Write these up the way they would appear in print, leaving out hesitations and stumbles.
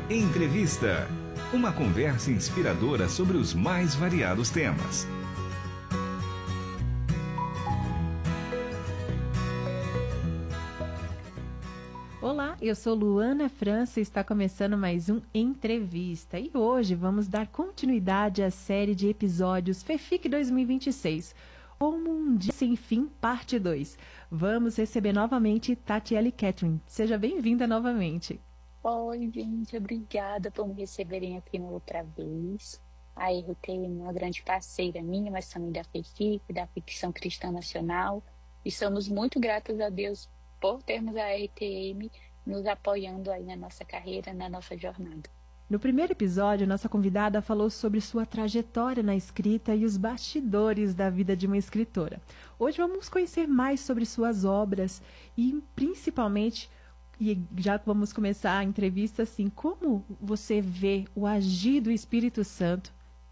Entrevista. Uma conversa inspiradora sobre os mais variados temas. Olá, eu sou Luana França e está começando mais um Entrevista. E hoje vamos dar continuidade à série de episódios FEFIC 2026, Como um Dia Sem Fim, parte 2. Vamos receber novamente Tatiele Catherine. Seja bem-vinda novamente. Oi, gente, obrigada por me receberem aqui outra vez. A RTM é uma grande parceira minha, mas também da FEFIC, da Ficção Cristã Nacional. E somos muito gratos a Deus por termos a RTM nos apoiando aí na nossa carreira, na nossa jornada. No primeiro episódio, nossa convidada falou sobre sua trajetória na escrita e os bastidores da vida de uma escritora. Hoje vamos conhecer mais sobre suas obras e principalmente, e já vamos começar a entrevista assim, como você vê o agir do Espírito Santo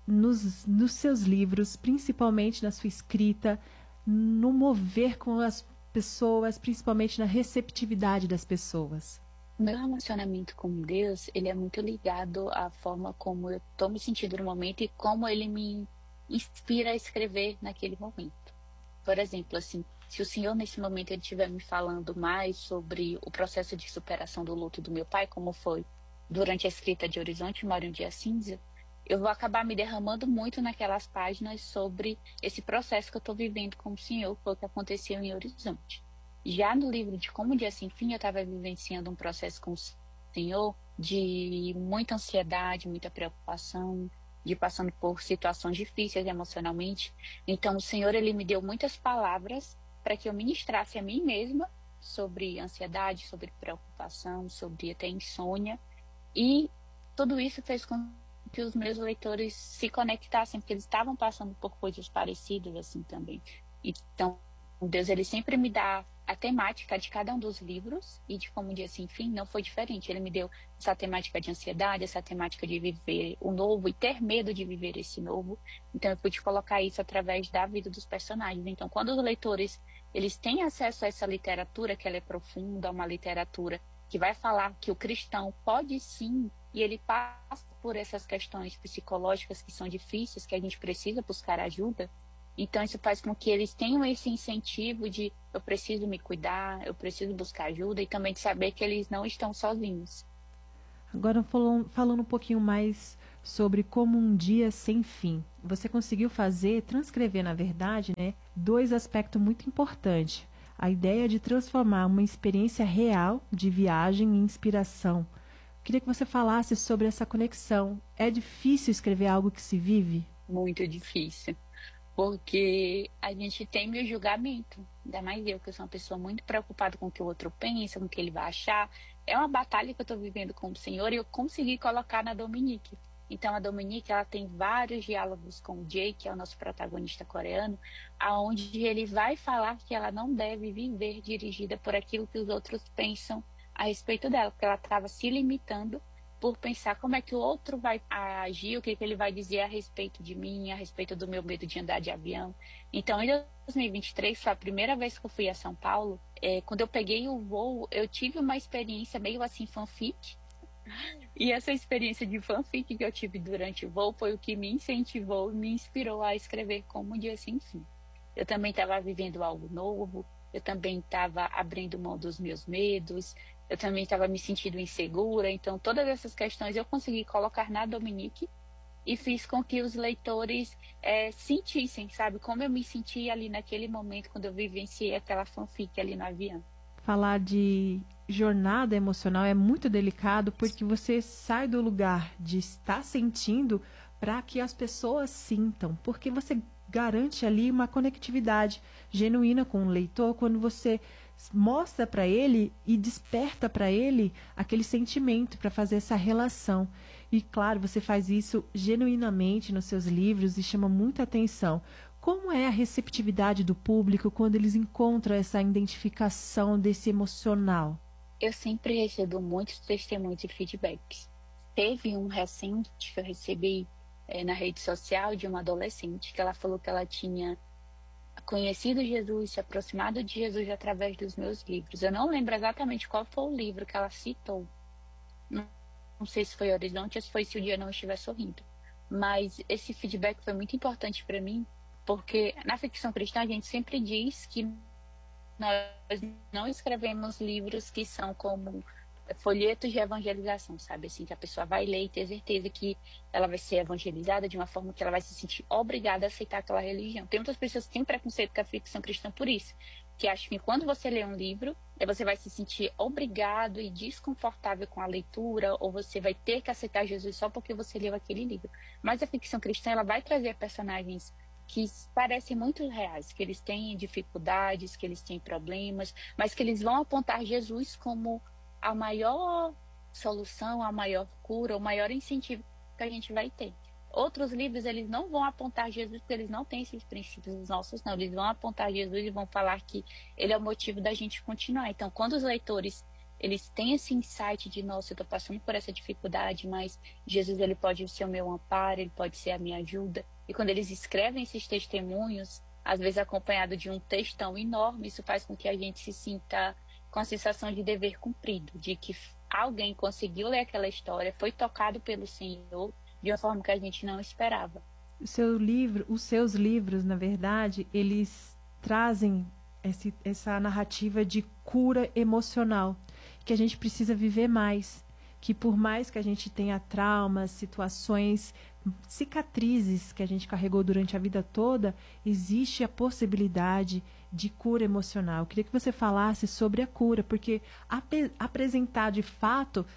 nos seus livros, principalmente na sua escrita, no mover com as pessoas, principalmente na receptividade das pessoas. O meu relacionamento com Deus, ele é muito ligado à forma como eu estou me sentindo no momento e como ele me inspira a escrever naquele momento. Por exemplo, assim, se o Senhor nesse momento ele estiver me falando mais sobre o processo de superação do luto do meu pai, como foi durante a escrita de Horizonte Mora um Dia Cinza, eu vou acabar me derramando muito naquelas páginas sobre esse processo que eu estou vivendo com o Senhor, foi o que aconteceu em Horizonte. Já no livro de Como um Dia Sem Fim, eu estava vivenciando um processo com o Senhor de muita ansiedade, muita preocupação, de passando por situações difíceis emocionalmente. Então, o Senhor, ele me deu muitas palavras para que eu ministrasse a mim mesma sobre ansiedade, sobre preocupação, sobre até insônia. E tudo isso fez com que os meus leitores se conectassem, porque eles estavam passando por coisas parecidas assim também. Então, Deus, ele sempre me dá a temática de cada um dos livros, e de Como um Dia Sem Fim não foi diferente. Ele me deu essa temática de ansiedade, essa temática de viver o novo e ter medo de viver esse novo. Então eu pude colocar isso através da vida dos personagens. Então, quando os leitores eles têm acesso a essa literatura, que ela é profunda, uma literatura que vai falar que o cristão pode sim, e ele passa por essas questões psicológicas que são difíceis, que a gente precisa buscar ajuda. Então isso faz com que eles tenham esse incentivo de eu preciso me cuidar, eu preciso buscar ajuda, e também de saber que eles não estão sozinhos. Agora falando um pouquinho mais sobre Como um Dia Sem Fim. Você conseguiu transcrever na verdade, dois aspectos muito importantes. A ideia de transformar uma experiência real de viagem em inspiração. Queria que você falasse sobre essa conexão. É difícil escrever algo que se vive? Muito difícil. Porque a gente teme o julgamento, ainda mais eu, que eu sou uma pessoa muito preocupada com o que o outro pensa, com o que ele vai achar. É uma batalha que eu estou vivendo com o Senhor e eu consegui colocar na Dominique. Então a Dominique, ela tem vários diálogos com o Jay, que é o nosso protagonista coreano, aonde ele vai falar que ela não deve viver dirigida por aquilo que os outros pensam a respeito dela, porque ela estava se limitando por pensar como é que o outro vai agir, o que ele vai dizer a respeito de mim, a respeito do meu medo de andar de avião. Então, em 2023, foi a primeira vez que eu fui a São Paulo. Quando eu peguei o voo, eu tive uma experiência meio assim fanfic. E essa experiência de fanfic que eu tive durante o voo foi o que me incentivou e me inspirou a escrever Como um Dia Sem Fim. Eu também estava vivendo algo novo, eu também estava abrindo mão dos meus medos, eu também estava me sentindo insegura. Então todas essas questões eu consegui colocar na Dominique e fiz com que os leitores sentissem, sabe, como eu me sentia ali naquele momento quando eu vivenciei aquela fanfic ali no avião. Falar de jornada emocional é muito delicado, porque você sai do lugar de estar sentindo para que as pessoas sintam, porque você garante ali uma conectividade genuína com o leitor quando você mostra para ele e desperta para ele aquele sentimento para fazer essa relação. E claro, você faz isso genuinamente nos seus livros e chama muita atenção. Como é a receptividade do público quando eles encontram essa identificação desse emocional? Eu sempre recebo muitos testemunhos e feedbacks. Teve um recente que eu recebi na rede social de uma adolescente, que ela falou que ela tinha conhecido Jesus, se aproximado de Jesus através dos meus livros. Eu não lembro exatamente qual foi o livro que ela citou, não sei se foi Horizonte ou se foi Se o Dia Não Estiver Sorrindo. Mas esse feedback foi muito importante para mim, porque na ficção cristã a gente sempre diz que nós não escrevemos livros que são como folhetos de evangelização, sabe? Assim, que a pessoa vai ler e ter certeza que ela vai ser evangelizada de uma forma que ela vai se sentir obrigada a aceitar aquela religião. Tem muitas pessoas que têm preconceito com a ficção cristã por isso, que acham que quando você lê um livro, você vai se sentir obrigado e desconfortável com a leitura, ou você vai ter que aceitar Jesus só porque você leu aquele livro. Mas a ficção cristã, ela vai trazer personagens que parecem muito reais, que eles têm dificuldades, que eles têm problemas, mas que eles vão apontar Jesus como a maior solução, a maior cura, o maior incentivo que a gente vai ter. Outros livros, eles não vão apontar Jesus, porque eles não têm esses princípios, os nossos não. Eles vão apontar Jesus e vão falar que ele é o motivo da gente continuar. Então, quando os leitores, eles têm esse insight de, nossa, eu estou passando por essa dificuldade, mas Jesus, ele pode ser o meu amparo, ele pode ser a minha ajuda. E quando eles escrevem esses testemunhos, às vezes acompanhado de um textão enorme, isso faz com que a gente se sinta com a sensação de dever cumprido, de que alguém conseguiu ler aquela história, foi tocado pelo Senhor de uma forma que a gente não esperava. Os seus livros, na verdade, eles trazem essa narrativa de cura emocional, que a gente precisa viver mais, que por mais que a gente tenha traumas, situações, cicatrizes que a gente carregou durante a vida toda, existe a possibilidade de cura emocional. Eu queria que você falasse sobre a cura, porque apresentar de fato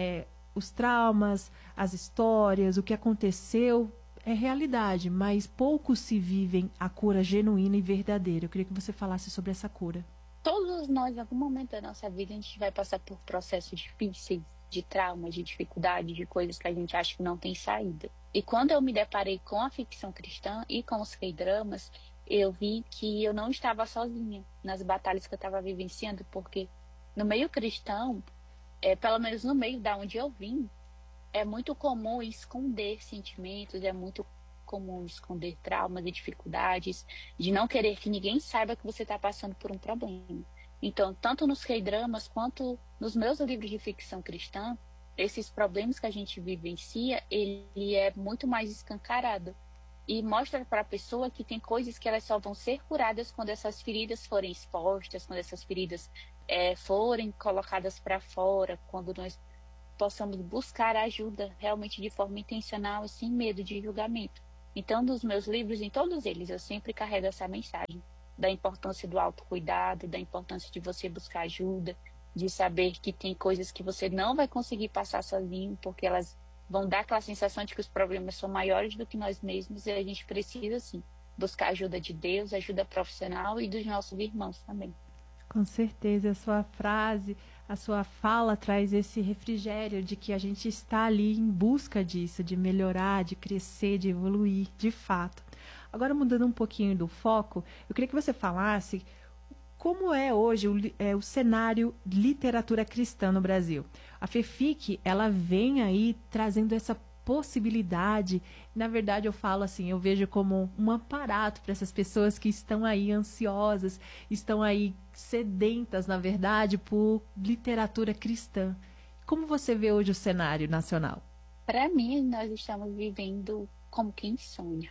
os traumas, as histórias, o que aconteceu é realidade, mas poucos se vivem a cura genuína e verdadeira. Eu queria que você falasse sobre essa cura. Todos nós, em algum momento da nossa vida, a gente vai passar por processos difíceis, de traumas, de dificuldade, de coisas que a gente acha que não tem saída. E quando eu me deparei com a ficção cristã e com os K-dramas, eu vi que eu não estava sozinha nas batalhas que eu estava vivenciando, porque no meio cristão, pelo menos no meio da onde eu vim, é muito comum esconder sentimentos, é muito comum esconder traumas e dificuldades, de não querer que ninguém saiba que você está passando por um problema. Então, tanto nos K-dramas quanto nos meus livros de ficção cristã, esses problemas que a gente vivencia, ele é muito mais escancarado. E mostra para a pessoa que tem coisas que elas só vão ser curadas quando essas feridas forem expostas, quando essas feridas forem colocadas para fora, quando nós possamos buscar ajuda realmente de forma intencional e sem medo de julgamento. Então, nos meus livros, em todos eles, eu sempre carrego essa mensagem da importância do autocuidado, da importância de você buscar ajuda, de saber que tem coisas que você não vai conseguir passar sozinho, porque elas vão dar aquela sensação de que os problemas são maiores do que nós mesmos, e a gente precisa, sim, buscar ajuda de Deus, ajuda profissional e dos nossos irmãos também. Com certeza, a sua frase, a sua fala traz esse refrigério de que a gente está ali em busca disso, de melhorar, de crescer, de evoluir, de fato. Agora, mudando um pouquinho do foco, eu queria que você falasse como é hoje o cenário literatura cristã no Brasil. A FEFIC, ela vem aí trazendo essa possibilidade. Na verdade, eu falo assim, eu vejo como um aparato para essas pessoas que estão aí ansiosas, estão aí sedentas, na verdade, por literatura cristã. Como você vê hoje o cenário nacional? Para mim, nós estamos vivendo como quem sonha.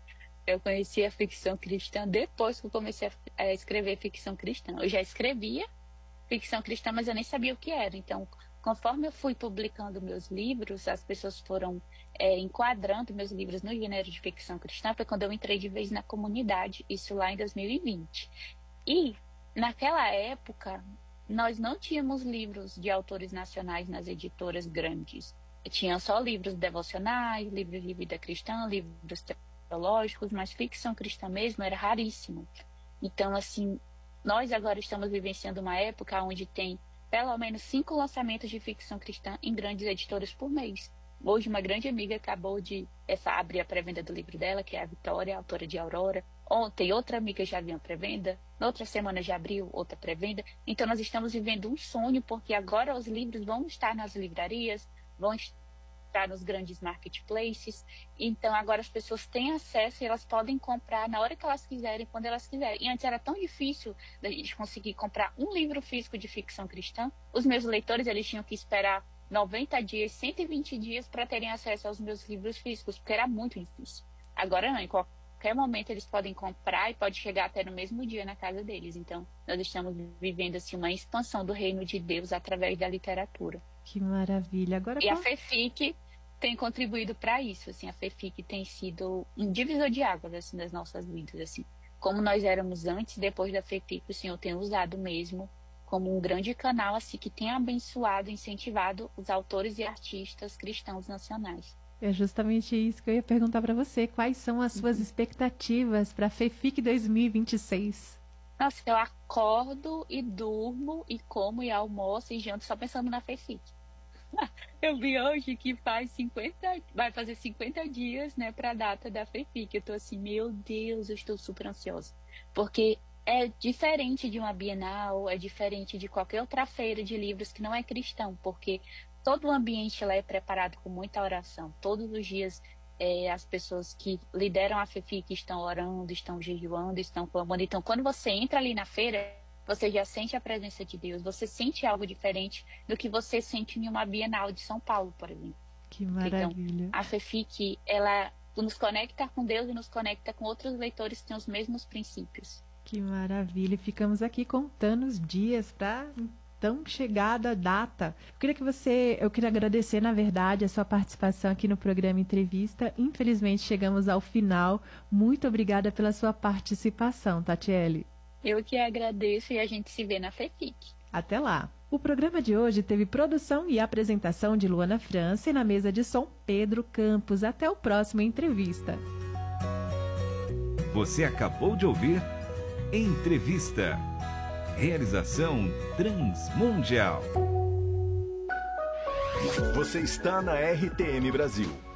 Eu conheci a ficção cristã depois que eu comecei a escrever ficção cristã. Eu já escrevia ficção cristã, mas eu nem sabia o que era. Então, conforme eu fui publicando meus livros, as pessoas foram enquadrando meus livros no gênero de ficção cristã. Foi quando eu entrei de vez na comunidade, isso lá em 2020. E, naquela época, nós não tínhamos livros de autores nacionais nas editoras grandes. Tinha só livros devocionais, livros de vida cristã, livros teológicos, mas ficção cristã mesmo era raríssimo. Então, assim, nós agora estamos vivenciando uma época onde tem pelo menos 5 lançamentos de ficção cristã em grandes editoras por mês. Hoje, uma grande amiga acabou de abrir a pré-venda do livro dela, que é a Vitória, autora de Aurora. Ontem, outra amiga já abriu a pré-venda. Na outra semana já abriu outra pré-venda. Então, nós estamos vivendo um sonho, porque agora os livros vão estar nas livrarias, vão estar nos grandes marketplaces. Então, agora as pessoas têm acesso e elas podem comprar na hora que elas quiserem, quando elas quiserem. E antes era tão difícil da gente conseguir comprar um livro físico de ficção cristã. Os meus leitores, eles tinham que esperar 90 dias, 120 dias para terem acesso aos meus livros físicos, porque era muito difícil. Agora não, em qualquer momento eles podem comprar e pode chegar até no mesmo dia na casa deles. Então, nós estamos vivendo assim uma expansão do reino de Deus através da literatura. Que maravilha. Agora, e a FEFIC tem contribuído para isso, assim, a FEFIC tem sido um divisor de águas assim, das nossas vidas, assim. Como nós éramos antes, depois da FEFIC, o Senhor tem usado mesmo como um grande canal assim que tem abençoado, incentivado os autores e artistas cristãos nacionais. É justamente isso que eu ia perguntar para você. Quais são as suas expectativas para a FEFIC 2026? Nossa, eu acordo e durmo e como e almoço e janto só pensando na FEFIC. Eu vi hoje que vai fazer 50 dias, né, para a data da FEFIC. Eu tô assim, meu Deus, eu estou super ansiosa. Porque é diferente de uma Bienal, é diferente de qualquer outra feira de livros que não é cristão, porque todo o ambiente lá é preparado com muita oração. Todos os dias as pessoas que lideram a FEFIC estão orando, estão jejuando, estão clamando. Então, quando você entra ali na feira, você já sente a presença de Deus, você sente algo diferente do que você sente em uma Bienal de São Paulo, por exemplo. Que maravilha. Então, a FEFIC, ela nos conecta com Deus e nos conecta com outros leitores que têm os mesmos princípios. Que maravilha. Ficamos aqui contando os dias para tão chegada a data. Eu queria agradecer, na verdade, a sua participação aqui no programa Entrevista. Infelizmente, chegamos ao final. Muito obrigada pela sua participação, Tatiele. Eu que agradeço e a gente se vê na FEFIC. Até lá. O programa de hoje teve produção e apresentação de Luana França e na mesa de som Pedro Campos. Até o próximo Entrevista. Você acabou de ouvir Entrevista. Realização Transmundial. Você está na RTM Brasil.